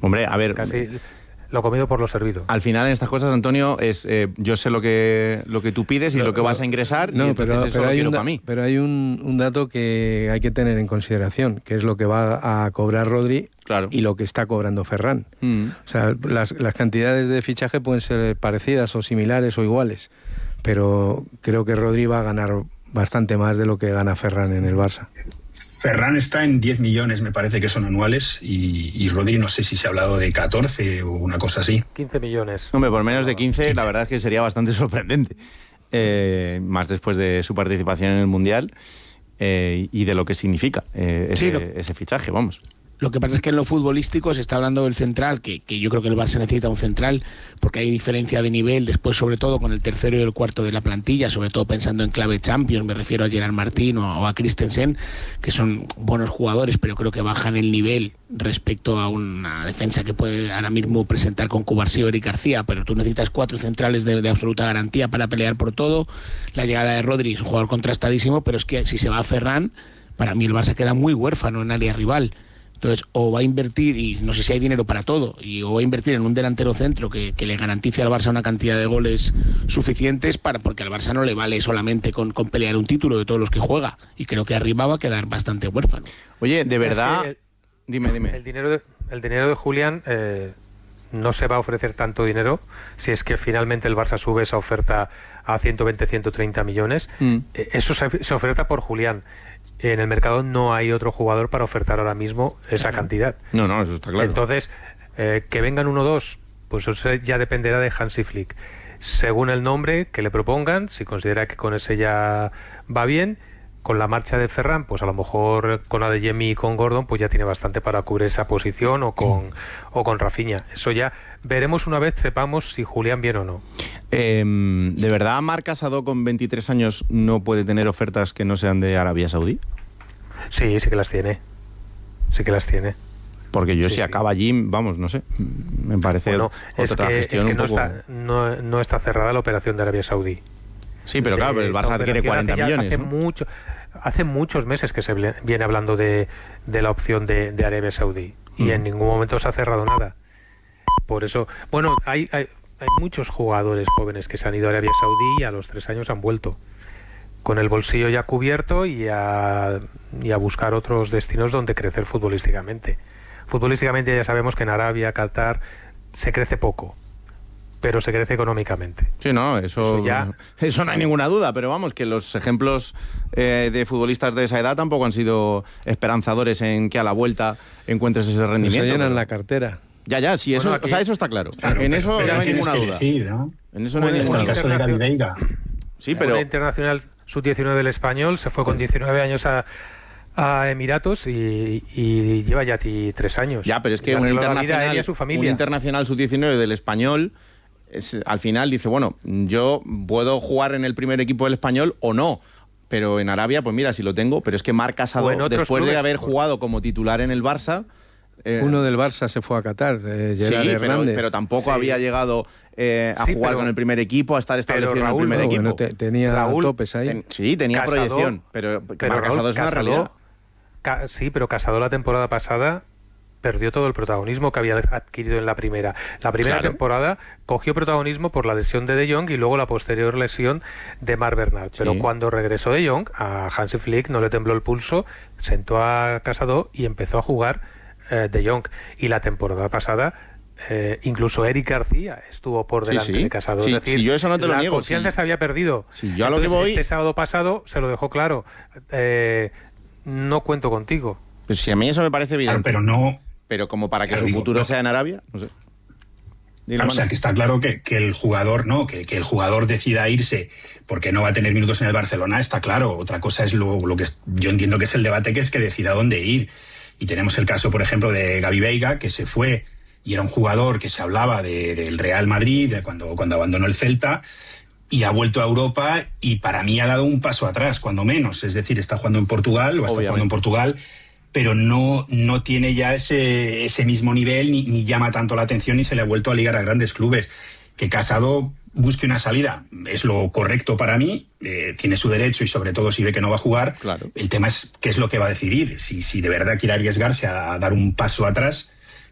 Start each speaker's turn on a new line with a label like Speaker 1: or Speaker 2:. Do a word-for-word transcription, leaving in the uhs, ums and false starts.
Speaker 1: Hombre, a ver...
Speaker 2: Casi lo comido por lo servido.
Speaker 1: Al final en estas cosas, Antonio, es eh, yo sé lo que lo que tú pides y
Speaker 3: no,
Speaker 1: lo que
Speaker 3: no,
Speaker 1: vas a ingresar
Speaker 3: no,
Speaker 1: y entonces
Speaker 3: pero,
Speaker 1: eso
Speaker 3: pero
Speaker 1: lo
Speaker 3: hay
Speaker 1: quiero
Speaker 3: un,
Speaker 1: para mí.
Speaker 3: Pero hay un, un dato que hay que tener en consideración, que es lo que va a cobrar Rodri
Speaker 1: claro.
Speaker 3: y lo que está cobrando Ferran.
Speaker 1: Mm.
Speaker 3: O sea, las, las cantidades de fichaje pueden ser parecidas o similares o iguales, pero creo que Rodri va a ganar bastante más de lo que gana Ferran en el Barça.
Speaker 4: Ferran está en diez millones, me parece que son anuales, y, y Rodri no sé si se ha hablado de catorce o una cosa así.
Speaker 2: quince millones.
Speaker 1: Hombre, por menos de quince, la verdad es que sería bastante sorprendente. Eh, más después de su participación en el Mundial eh, y de lo que significa eh, ese,
Speaker 5: sí, lo...
Speaker 1: ese fichaje, vamos.
Speaker 5: Lo que pasa es que en lo futbolístico se está hablando del central, que, que yo creo que el Barça necesita un central, porque hay diferencia de nivel, después sobre todo con el tercero y el cuarto de la plantilla, sobre todo pensando en clave Champions, me refiero a Gerard Martín o, o a Christensen, que son buenos jugadores, pero creo que bajan el nivel respecto a una defensa que puede ahora mismo presentar con Cubarsí o Eric García, pero tú necesitas cuatro centrales de, de absoluta garantía para pelear por todo. La llegada de Rodri es un jugador contrastadísimo, pero es que si se va a Ferran, para mí el Barça queda muy huérfano en área rival. Entonces, o va a invertir, y no sé si hay dinero para todo, y o va a invertir en un delantero centro que, que le garantice al Barça una cantidad de goles suficientes, para porque al Barça no le vale solamente con, con pelear un título de todos los que juega, y creo que arriba va a quedar bastante huérfano.
Speaker 1: Oye, de verdad...
Speaker 2: Es que el,
Speaker 1: dime, dime.
Speaker 2: El dinero de, el dinero de Julián eh, no se va a ofrecer tanto dinero si es que finalmente el Barça sube esa oferta a ciento veinte, ciento treinta millones. Mm. Eh, eso se, se oferta por Julián. En el mercado no hay otro jugador para ofertar ahora mismo esa cantidad.
Speaker 1: No, no, eso está claro.
Speaker 2: Entonces, eh, que vengan uno o dos, pues eso ya dependerá de Hansi Flick. Según el nombre que le propongan, si considera que con ese ya va bien, con la marcha de Ferran, pues a lo mejor con la de Yemi y con Gordon, pues ya tiene bastante para cubrir esa posición, o con, o con Rafinha. Eso ya veremos una vez sepamos si Julián viene o no.
Speaker 1: Eh, ¿De verdad Marc Casado con veintitrés años no puede tener ofertas que no sean de Arabia Saudí?
Speaker 2: Sí, sí que las tiene. Sí que las tiene.
Speaker 1: Porque yo sí, si
Speaker 2: sí.
Speaker 1: acaba allí, vamos, no sé, me parece
Speaker 2: bueno,
Speaker 1: otra
Speaker 2: es que,
Speaker 1: gestión
Speaker 2: es que
Speaker 1: un
Speaker 2: no,
Speaker 1: poco...
Speaker 2: está, no, no está cerrada la operación de Arabia Saudí.
Speaker 1: Sí, pero claro, pero el Barça quiere cuarenta
Speaker 2: hace
Speaker 1: millones,
Speaker 2: hace,
Speaker 1: ¿no?
Speaker 2: mucho, hace muchos meses que se viene hablando de, de la opción de, de Arabia Saudí, y mm. en ningún momento se ha cerrado nada. Por eso, bueno, hay, hay, hay muchos jugadores jóvenes que se han ido a Arabia Saudí y a los tres años han vuelto con el bolsillo ya cubierto y a, y a buscar otros destinos donde crecer futbolísticamente. Futbolísticamente ya sabemos que en Arabia, Qatar, se crece poco, pero se crece económicamente.
Speaker 1: Sí, no, eso,
Speaker 2: eso, ya,
Speaker 1: eso no hay ninguna duda, pero vamos, que los ejemplos eh, de futbolistas de esa edad tampoco han sido esperanzadadores en que a la vuelta encuentres ese rendimiento.
Speaker 3: Se llenan
Speaker 1: pero...
Speaker 3: la cartera.
Speaker 1: Ya, ya, sí, eso, bueno, aquí... o sea, eso está claro.
Speaker 4: claro
Speaker 1: en
Speaker 4: pero,
Speaker 1: eso
Speaker 4: pero
Speaker 1: no hay ninguna duda.
Speaker 4: Elegir, ¿no?
Speaker 1: En eso no hay
Speaker 4: bueno,
Speaker 1: ninguna duda.
Speaker 4: En el caso de Gabi Veiga.
Speaker 1: Sí, pero...
Speaker 2: El internacional sub diecinueve del Español se fue con diecinueve años a, a Emiratos y, y lleva ya tres años.
Speaker 1: Ya, pero es que un internacional,
Speaker 2: su familia.
Speaker 1: un internacional sub diecinueve del Español, es, al final dice, bueno, yo puedo jugar en el primer equipo del Español o no. Pero en Arabia, pues mira, si lo tengo, pero es que Marc Casado, después clubes, de haber jugado como titular en el Barça...
Speaker 3: Eh, Uno del Barça se fue a Qatar, eh, Gerard
Speaker 1: sí,
Speaker 3: Hernández.
Speaker 1: Pero, pero tampoco sí. había llegado eh, a sí, jugar pero, con el primer equipo, a estar establecido
Speaker 2: Raúl,
Speaker 1: en el primer
Speaker 3: no,
Speaker 1: equipo.
Speaker 3: Bueno, te, tenía
Speaker 2: Raúl,
Speaker 3: topes ahí.
Speaker 1: Ten, sí, tenía
Speaker 2: Casado,
Speaker 1: proyección, pero,
Speaker 2: pero
Speaker 1: Marc Casado es una
Speaker 2: Casado,
Speaker 1: realidad.
Speaker 2: Ca, sí, pero Casado la temporada pasada perdió todo el protagonismo que había adquirido en la primera. La primera claro. temporada cogió protagonismo por la lesión de De Jong y luego la posterior lesión de Marc Bernal. Pero sí. cuando regresó De Jong, a Hansi Flick no le tembló el pulso, sentó a Casado y empezó a jugar eh, De Jong. Y la temporada pasada, eh, incluso Eric García estuvo por delante
Speaker 1: sí, sí.
Speaker 2: de Casado.
Speaker 1: Sí,
Speaker 2: es decir,
Speaker 1: sí, yo eso no te lo
Speaker 2: la
Speaker 1: niego.
Speaker 2: confianza
Speaker 1: sí.
Speaker 2: se había perdido.
Speaker 1: Sí, yo a lo
Speaker 2: Entonces,
Speaker 1: que voy...
Speaker 2: este sábado pasado se lo dejó claro. Eh, no cuento contigo.
Speaker 1: Pues si a mí eso me parece evidente.
Speaker 4: Claro, pero no...
Speaker 1: Pero como para que
Speaker 4: claro,
Speaker 1: su
Speaker 4: digo,
Speaker 1: futuro
Speaker 4: no.
Speaker 1: sea en Arabia, no sé.
Speaker 4: Claro, o sea, que está claro que, que el jugador no, que, que el jugador decida irse porque no va a tener minutos en el Barcelona, está claro. Otra cosa es lo, lo que es, yo entiendo que es el debate, que es que decida dónde ir. Y tenemos el caso, por ejemplo, de Gabi Veiga, que se fue y era un jugador que se hablaba de, del Real Madrid de cuando, cuando abandonó el Celta, y ha vuelto a Europa y para mí ha dado un paso atrás, cuando menos. Es decir, está jugando en Portugal o está Obviamente. jugando en Portugal, pero no, no tiene ya ese, ese mismo nivel, ni, ni llama tanto la atención, ni se le ha vuelto a ligar a grandes clubes. Que Casado busque una salida es lo correcto para mí, eh, tiene su derecho, y sobre todo si ve que no va a jugar.
Speaker 1: Claro.
Speaker 4: El tema es qué es lo que va a decidir, si, si de verdad quiere arriesgarse a dar un paso atrás